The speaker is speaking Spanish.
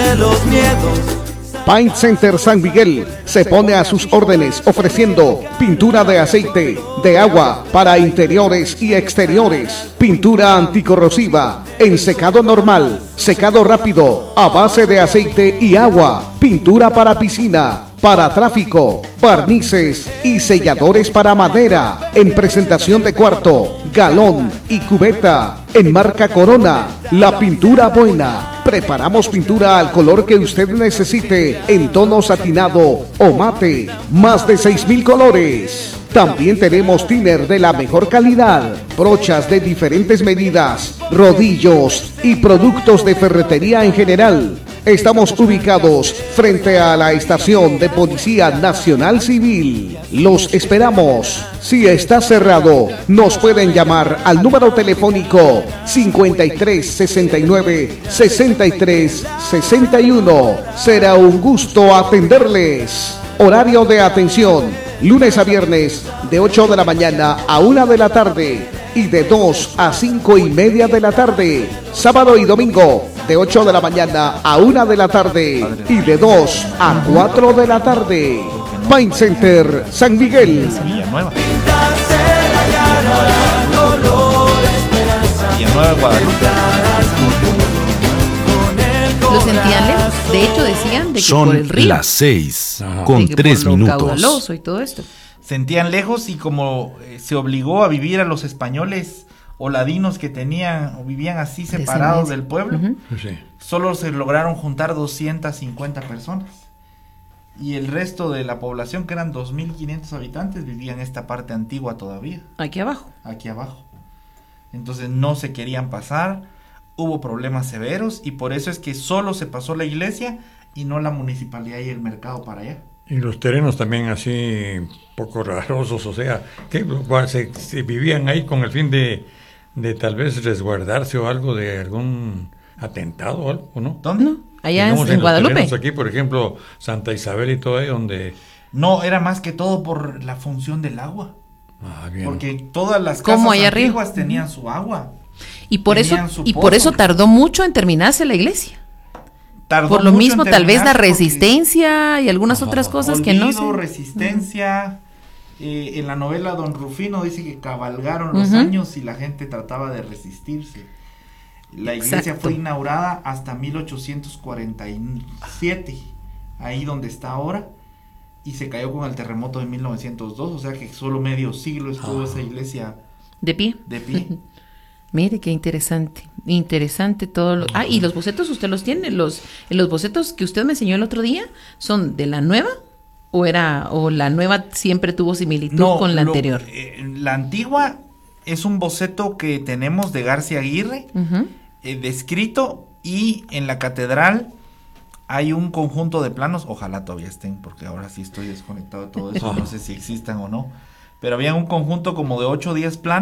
de los miedos. Paint Center San Miguel se pone a sus órdenes ofreciendo pintura de aceite, de agua para interiores y exteriores, pintura anticorrosiva en secado normal, secado rápido a base de aceite y agua, pintura para piscina, para tráfico, barnices y selladores para madera, en presentación de cuarto, galón y cubeta, en marca Corona, la pintura buena. Preparamos pintura al color que usted necesite, en tono satinado o mate, más de 6,000 colores. También tenemos thinner de la mejor calidad, brochas de diferentes medidas, rodillos y productos de ferretería en general. Estamos ubicados frente a la estación de Policía Nacional Civil. Los esperamos. Si está cerrado, nos pueden llamar al número telefónico 53 69 63 61. Será un gusto atenderles. Horario de atención: lunes a viernes de 8 de la mañana a 1 de la tarde y de 2 a 5:30 de la tarde. Sábado y domingo de 8 de la mañana a 1 de la tarde y de 2 a 4 de la tarde. Paint Center San Miguel. Villanueva. Pintarse la cara, color esperanza. Villanueva, Guadalupe. Lo sentían lejos. De hecho, decían de que por el Son río, las 6 de con que 3 por lo minutos. caudaloso y todo esto. Sentían lejos y como se obligó a vivir a los españoles o ladinos que tenían o vivían así separados Descendencia. del pueblo, Ujú. Sí. solo se lograron juntar 250 personas. Y el resto de la población, que eran 2.500 habitantes, vivía en esta parte antigua todavía, Aquí abajo. aquí abajo. Entonces no se querían pasar, hubo problemas severos y por eso es que solo se pasó la iglesia y no la municipalidad y el mercado para allá. Y los terrenos también así poco rarosos, o sea, que se vivían ahí con el fin de tal vez resguardarse o algo de algún atentado o algo, ¿no? ¿Dónde? No, allá Digamos, en los Guadalupe. terrenos aquí, por ejemplo, Santa Isabel y todo ahí donde... No, era más que todo por la función del agua. Ah, bien. Porque todas las ¿Cómo casas allá arriba? antiguas tenían su agua. Y por eso, Tenían su y por eso pozo. tardó mucho en terminarse la iglesia. Tardó Por lo mucho mismo, en tal vez la terminarse porque resistencia y algunas otras cosas que no olvido, sé. resistencia. En la novela Don Rufino dice que cabalgaron los Ujú. años y la gente trataba de resistirse. La iglesia Exacto. fue inaugurada hasta 1847, ahí donde está ahora, y se cayó con el terremoto de 1902, o sea que solo medio siglo estuvo esa iglesia De pie. de pie. Mire qué interesante. Interesante todo lo. Ah, y los bocetos usted los tiene. Los bocetos que usted me enseñó el otro día son de la nueva o la nueva siempre tuvo similitud con la anterior. La antigua es un boceto que tenemos de García Aguirre, Ujú. descrito, y en la catedral hay un conjunto de planos, ojalá todavía estén, porque ahora sí estoy desconectado de todo eso, no sé si existan o no, pero había un conjunto como de 8 o 10 planos